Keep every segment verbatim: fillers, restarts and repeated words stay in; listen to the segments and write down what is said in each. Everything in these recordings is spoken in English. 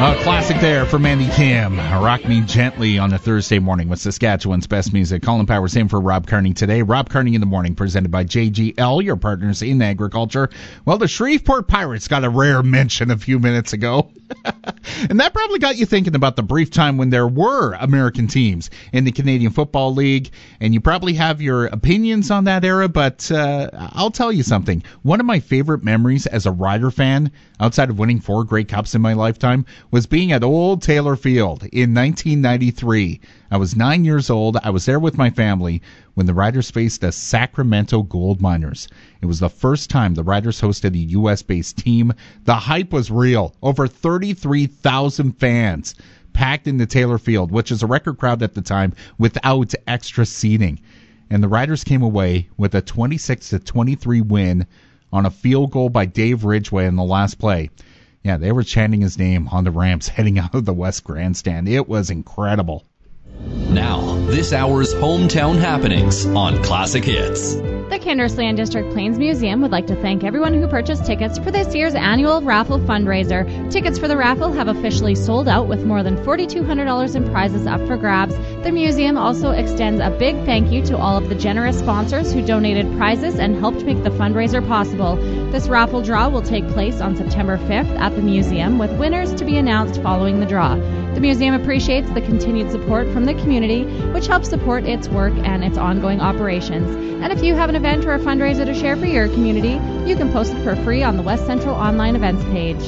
A classic there for Mandy Kim. Rock Me Gently on a Thursday morning with Saskatchewan's best music. Colin Powers in for Rob Kearney today. Rob Kearney in the morning, presented by J G L, your partners in agriculture. Well, the Shreveport Pirates got a rare mention a few minutes ago. And that probably got you thinking about the brief time when there were American teams in the Canadian Football League. And you probably have your opinions on that era, but uh, I'll tell you something. One of my favorite memories as a Rider fan, outside of winning four Grey Cups in my lifetime, was being at Old Taylor Field in nineteen ninety-three. I was nine years old. I was there with my family when the Riders faced the Sacramento Gold Miners. It was the first time the Riders hosted a U S-based team. The hype was real. Over thirty-three thousand fans packed into Taylor Field, which is a record crowd at the time without extra seating. And the Riders came away with a twenty-six to twenty-three win on a field goal by Dave Ridgway in the last play. Yeah, they were chanting his name on the ramps heading out of the West Grandstand. It was incredible. Now, this hour's hometown happenings on Classic Hits. The Kindersland District Plains Museum would like to thank everyone who purchased tickets for this year's annual raffle fundraiser. Tickets for the raffle have officially sold out with more than four thousand two hundred dollars in prizes up for grabs. The museum also extends a big thank you to all of the generous sponsors who donated prizes and helped make the fundraiser possible. This raffle draw will take place on September fifth at the museum, with winners to be announced following the draw. The museum appreciates the continued support from the community, which helps support its work and its ongoing operations. And if you have an event or a fundraiser to share for your community, you can post it for free on the West Central Online Events page.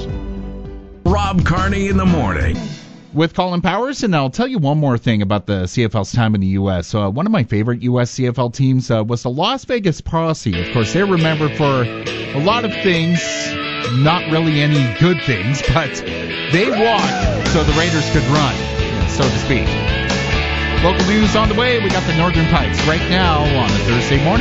Rob Kearney in the morning. With Colin Powers, and I'll tell you one more thing about the C F L's time in the U S. Uh, one of my favorite U S C F L teams uh, was the Las Vegas Posse. Of course, they're remembered for a lot of things, not really any good things, but they walked so the Raiders could run, so to speak. Local news on the way. We got the Northern Pipes right now on a Thursday morning.